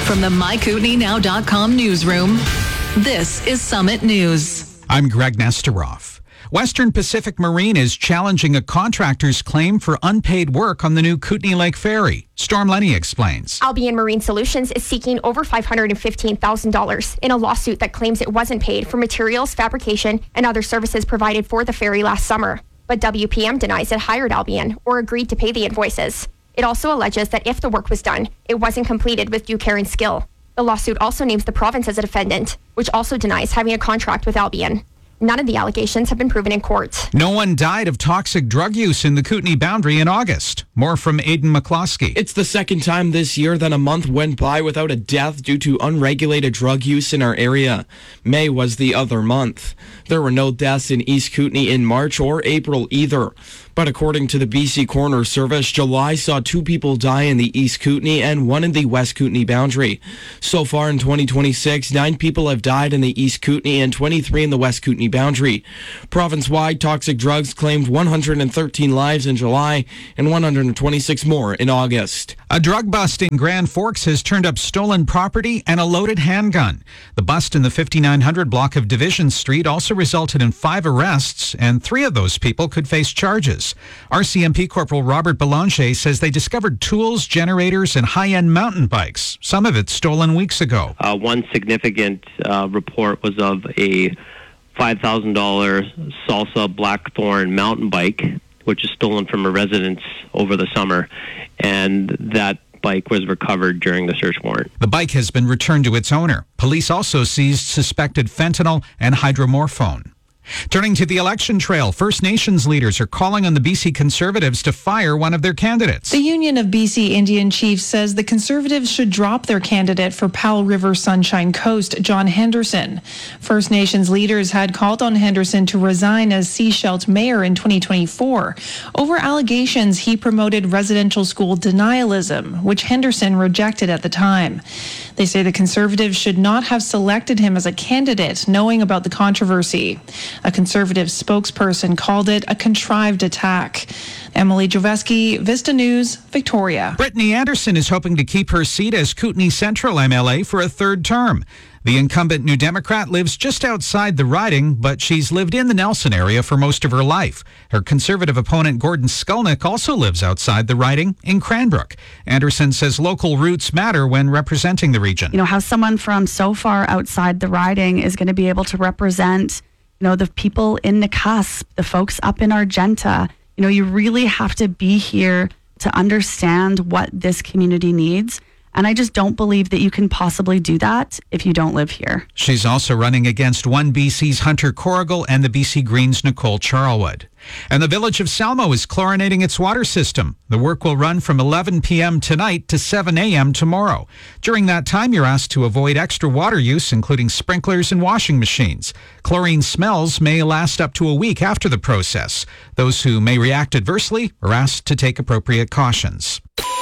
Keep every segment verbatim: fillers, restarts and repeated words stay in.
From the my kootenai now dot com newsroom, this is Summit News. I'm Greg Nesteroff. Western Pacific Marine is challenging a contractor's claim for unpaid work on the new Kootenay Lake Ferry. Storm Lenny explains. Albion Marine Solutions is seeking over five hundred fifteen thousand dollars in a lawsuit that claims it wasn't paid for materials, fabrication, and other services provided for the ferry last summer. But W P M denies it hired Albion or agreed to pay the invoices. It also alleges that if the work was done, it wasn't completed with due care and skill. The lawsuit also names the province as a defendant, which also denies having a contract with Albion. None of the allegations have been proven in court. No one died of toxic drug use in the Kootenay boundary in August. More from Aidan McCloskey. It's the second time this year that a month went by without a death due to unregulated drug use in our area. May was the other month. There were no deaths in East Kootenay in March or April either. But according to the B C Coroner Service, July saw two people die in the East Kootenay and one in the West Kootenay boundary. So far in twenty twenty-six, nine people have died in the East Kootenay and twenty-three in the West Kootenay boundary. Province-wide, toxic drugs claimed one hundred thirteen lives in July and one hundred twenty-six more in August. A drug bust in Grand Forks has turned up stolen property and a loaded handgun. The bust in the fifty-nine hundred block of Division Street also resulted in five arrests, and three of those people could face charges. R C M P Corporal Robert Belanger says they discovered tools, generators, and high-end mountain bikes, some of it stolen weeks ago. Uh, one significant uh, report was of a five thousand dollars Salsa Blackthorn mountain bike, which is stolen from a residence over the summer, and that bike was recovered during the search warrant. The bike has been returned to its owner. Police also seized suspected fentanyl and hydromorphone. Turning to the election trail, First Nations leaders are calling on the B C Conservatives to fire one of their candidates. The Union of B C Indian Chiefs says the Conservatives should drop their candidate for Powell River Sunshine Coast, John Henderson. First Nations leaders had called on Henderson to resign as Sechelt mayor in twenty twenty-four over allegations he promoted residential school denialism, which Henderson rejected at the time. They say the Conservatives should not have selected him as a candidate, knowing about the controversy. A Conservative spokesperson called it a contrived attack. Emily Joveski, Vista News, Victoria. Brittany Anderson is hoping to keep her seat as Kootenay Central M L A for a third term. The incumbent New Democrat lives just outside the riding, but she's lived in the Nelson area for most of her life. Her Conservative opponent Gordon Skulnick also lives outside the riding in Cranbrook. Anderson says local roots matter when representing the region. You know, how someone from so far outside the riding is going to be able to represent, you know, the people in Nakusp, the folks up in Argenta. You know, you really have to be here to understand what this community needs. And I just don't believe that you can possibly do that if you don't live here. She's also running against One B C's Hunter Corrigal and the B C Greens' Nicole Charlwood. And the village of Salmo is chlorinating its water system. The work will run from eleven p.m. tonight to seven a.m. tomorrow. During that time, you're asked to avoid extra water use, including sprinklers and washing machines. Chlorine smells may last up to a week after the process. Those who may react adversely are asked to take appropriate cautions.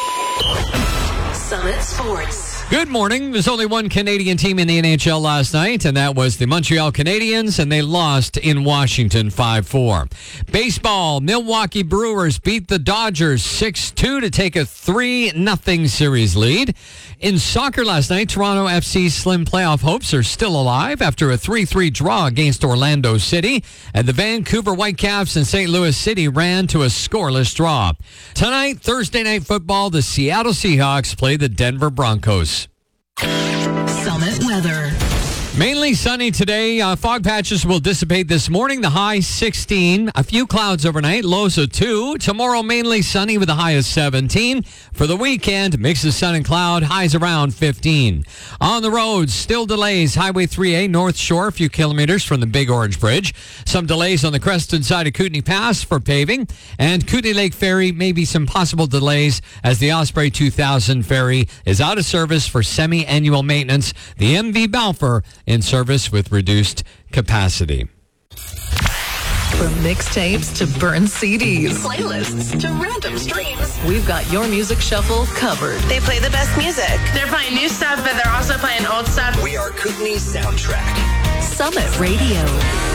Summit Sports. Good morning. There's only one Canadian team in the N H L last night, and that was the Montreal Canadiens, and they lost in Washington five four. Baseball, Milwaukee Brewers beat the Dodgers six two to take a three nothing series lead. In soccer last night, Toronto F C's slim playoff hopes are still alive after a three three draw against Orlando City, and the Vancouver Whitecaps and Saint Louis City ran to a scoreless draw. Tonight, Thursday Night Football, the Seattle Seahawks play the Denver Broncos. Summit weather. Mainly sunny today. Uh, fog patches will dissipate this morning. The high sixteen. A few clouds overnight. Lows of two. Tomorrow mainly sunny with a high of seventeen. For the weekend, mix of sun and cloud. Highs around fifteen. On the roads, still delays. Highway three A North Shore, a few kilometers from the Big Orange Bridge. Some delays on the Creston side of Kootenay Pass for paving. And Kootenay Lake Ferry, maybe some possible delays as the Osprey two thousand ferry is out of service for semi-annual maintenance. The M V Balfour in service with reduced capacity. From mixtapes to burned C Ds, playlists to random streams, we've got your music shuffle covered. They play the best music. They're playing new stuff, but they're also playing old stuff. We are Kootenay's soundtrack. Summit Radio.